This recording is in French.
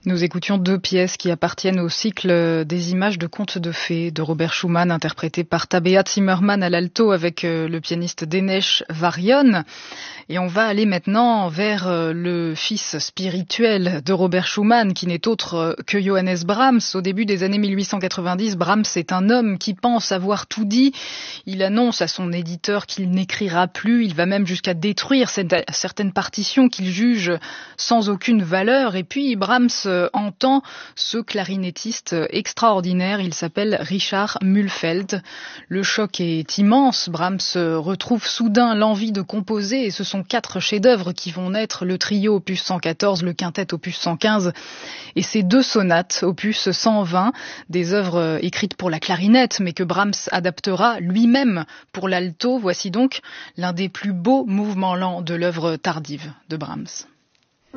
Nous écoutions deux pièces qui appartiennent au cycle des images de contes de fées de Robert Schumann, interprété par Tabea Zimmermann à l'alto avec le pianiste Dénes Varion. Et on va aller maintenant vers le fils spirituel de Robert Schumann, qui n'est autre que Johannes Brahms. Au début des années 1890, Brahms est un homme qui pense avoir tout dit. Il annonce à son éditeur qu'il n'écrira plus. Il va même jusqu'à détruire certaines partitions qu'il juge sans aucune valeur. Et puis Brahms entend ce clarinettiste extraordinaire. Il s'appelle Richard Mühlfeld. Le choc est immense. Brahms retrouve soudain l'envie de composer et ce sont 4 chefs-d'œuvre qui vont naître, le trio opus 114, le quintet opus 115 et ces 2 sonates opus 120, des œuvres écrites pour la clarinette mais que Brahms adaptera lui-même pour l'alto. Voici donc l'un des plus beaux mouvements lents de l'œuvre tardive de Brahms.